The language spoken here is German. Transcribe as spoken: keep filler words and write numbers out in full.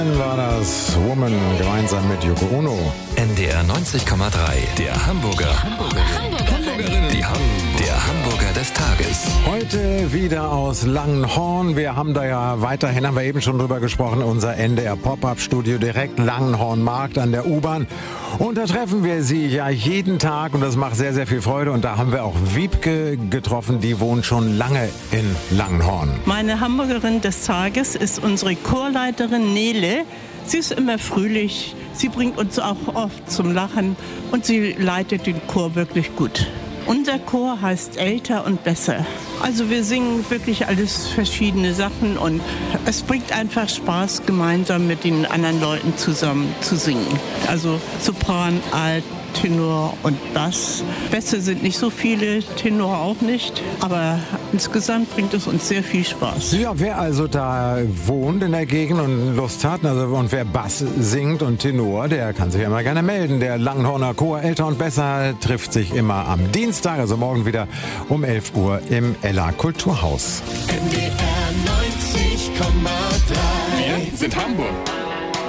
War das Woman gemeinsam mit Yoko Ono. N D R neunzig Komma drei, der Hamburger. Hamburgerin. Die Ham der Hamburger des Tages. Heute wieder aus Langenhorn. Wir haben da ja weiterhin, haben wir eben schon drüber gesprochen, unser N D R Pop-Up-Studio direkt Langenhorn-Markt an der U-Bahn. Und da treffen wir sie ja jeden Tag und das macht sehr, sehr viel Freude. Und da haben wir auch Wiebke getroffen, die wohnt schon lange in Langenhorn. Meine Hamburgerin des Tages ist unsere Chorleiterin Nele. Sie ist immer fröhlich, sie bringt uns auch oft zum Lachen und sie leitet den Chor wirklich gut. Unser Chor heißt Älter und Besser. Also wir singen wirklich alles verschiedene Sachen und es bringt einfach Spaß, gemeinsam mit den anderen Leuten zusammen zu singen. Also Sopran, Alt, Tenor und Bass. Bässe sind nicht so viele, Tenor auch nicht, aber insgesamt bringt es uns sehr viel Spaß. Ja, wer also da wohnt in der Gegend und Lust hat, also und wer Bass singt und Tenor, der kann sich immer gerne melden. Der Langenhorner Chor Älter und Besser trifft sich immer am Dienstag, also morgen wieder um elf Uhr im Ella Kulturhaus. N D R neunzig Komma drei. Wir sind Hamburg.